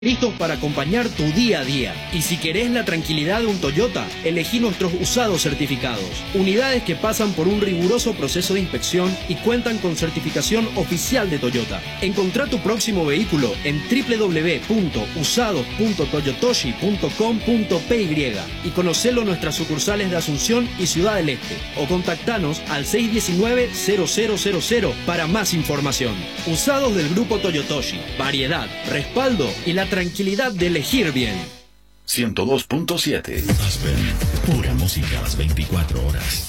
Listos para acompañar tu día a día. Y si querés la tranquilidad de un Toyota, elegí nuestros usados certificados. Unidades que pasan por un riguroso proceso de inspección y cuentan con certificación oficial de Toyota. Encontrá tu próximo vehículo en www.usados.toyotoshi.com.py y conocelo en nuestras sucursales de Asunción y Ciudad del Este. O contactanos al 619-0000 para más información. Usados del Grupo Toyotoshi. Variedad, respaldo y la tranquilidad de elegir bien. 102.7 Aspen, pura música a las 24 horas.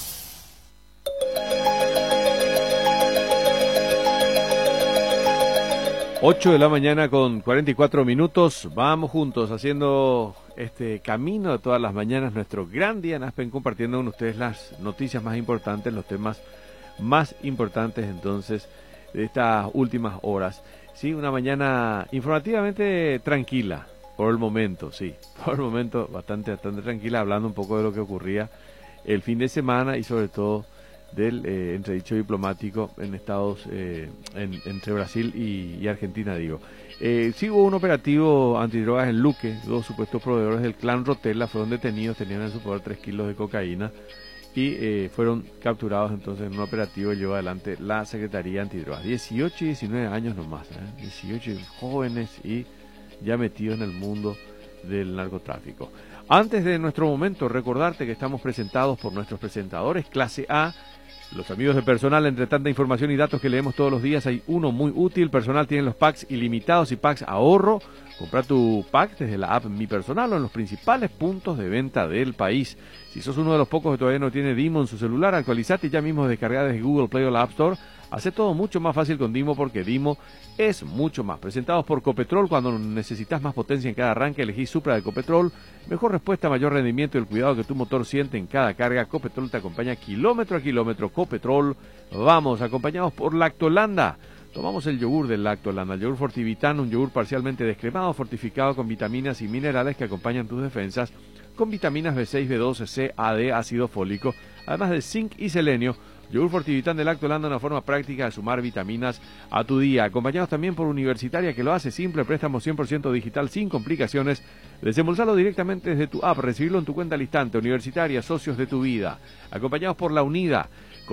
Ocho de la mañana con 44 minutos. Vamos juntos haciendo este camino de todas las mañanas, nuestro gran día en Aspen, compartiendo con ustedes las noticias más importantes, los temas más importantes entonces de estas últimas horas. Sí, una mañana informativamente tranquila, por el momento, sí, por el momento bastante tranquila, hablando un poco de lo que ocurría el fin de semana y sobre todo del entredicho diplomático en entre Brasil y Argentina, digo. Sí hubo un operativo antidrogas en Luque, dos supuestos proveedores del clan Rotella fueron detenidos, tenían en su poder 3 kilos de cocaína y fueron capturados entonces en un operativo que llevó adelante la Secretaría Antidrogas. 18 y 19 años nomás, 18 jóvenes y ya metidos en el mundo del narcotráfico. Antes de nuestro momento, recordarte que estamos presentados por nuestros presentadores Clase A, los amigos de Personal. Entre tanta información y datos que leemos todos los días, hay uno muy útil. Personal tiene los packs ilimitados y packs ahorro. Compra tu pack desde la app Mi Personal o en los principales puntos de venta del país. Si sos uno de los pocos que todavía no tiene Dimo en su celular, actualizate ya mismo, descarga desde Google Play o la App Store. Hace todo mucho más fácil con Dimo, porque Dimo es mucho más. Presentados por Copetrol, cuando necesitas más potencia en cada arranque, elegí Supra de Copetrol. Mejor respuesta, mayor rendimiento y el cuidado que tu motor siente en cada carga. Copetrol te acompaña kilómetro a kilómetro. Copetrol, vamos, acompañados por Lactolanda. Tomamos el yogur del Lactolanda, el yogur Fortivitan, un yogur parcialmente descremado, fortificado con vitaminas y minerales que acompañan tus defensas, con vitaminas B6, B12, C, A, D, ácido fólico, además de zinc y selenio. Yogur Fortivitan de Lactolanda, una forma práctica de sumar vitaminas a tu día. Acompañados también por Universitaria, que lo hace simple, préstamo 100% digital, sin complicaciones. Desembolsalo directamente desde tu app, recibirlo en tu cuenta al instante. Universitaria, socios de tu vida. Acompañados por La Unida,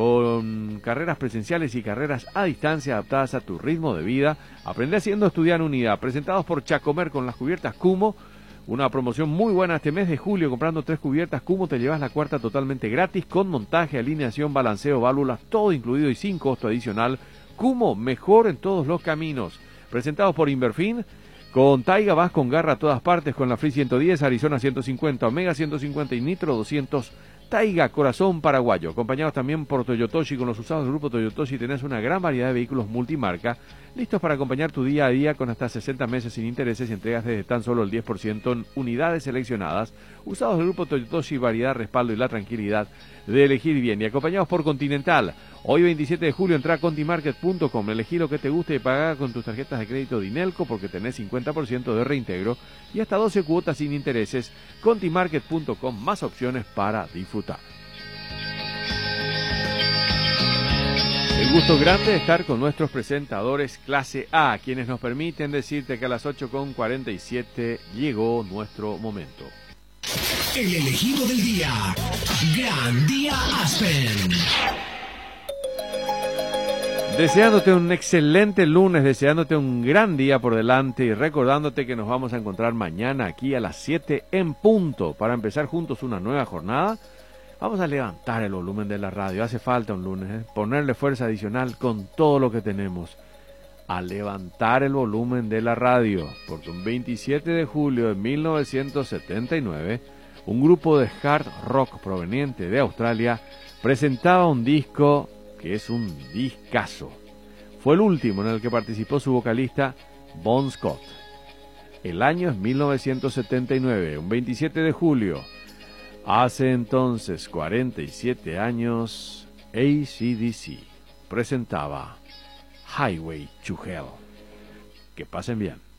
con carreras presenciales y carreras a distancia adaptadas a tu ritmo de vida. Aprende haciendo, estudiar en Unidad. Presentados por Chacomer con las cubiertas Kumo. Una promoción muy buena este mes de julio. Comprando 3 cubiertas Kumo te llevas la cuarta totalmente gratis, con montaje, alineación, balanceo, válvulas, todo incluido y sin costo adicional. Kumo, mejor en todos los caminos. Presentados por Inverfin. Con Taiga vas con garra a todas partes, con la Free 110, Arizona 150, Omega 150 y Nitro 200. Taiga, corazón paraguayo. Acompañados también por Toyotoshi. Con los usados del Grupo Toyotoshi tenés una gran variedad de vehículos multimarca, listos para acompañar tu día a día, con hasta 60 meses sin intereses y entregas desde tan solo el 10% en unidades seleccionadas. Usados del Grupo Toyotoshi, variedad, respaldo y la tranquilidad de elegir bien. Y acompañados por Continental. Hoy 27 de julio entra a contimarket.com, elegí lo que te guste y paga con tus tarjetas de crédito Dinelco, porque tenés 50% de reintegro y hasta 12 cuotas sin intereses. Contimarket.com, más opciones para disfrutar. El gusto grande de estar con nuestros presentadores Clase A, quienes nos permiten decirte que a las 8:47 llegó nuestro momento. El elegido del día. Gran Día Aspen. Deseándote un excelente lunes, deseándote un gran día por delante y recordándote que nos vamos a encontrar mañana aquí a las 7 en punto para empezar juntos una nueva jornada. Vamos a levantar el volumen de la radio, hace falta un lunes, ponerle fuerza adicional con todo lo que tenemos. A levantar el volumen de la radio, porque un 27 de julio de 1979, un grupo de hard rock proveniente de Australia presentaba un disco que es un discazo. Fue el último en el que participó su vocalista Bon Scott. El año es 1979, un 27 de julio. Hace entonces 47 años, AC/DC presentaba Highway to Hell. Que pasen bien.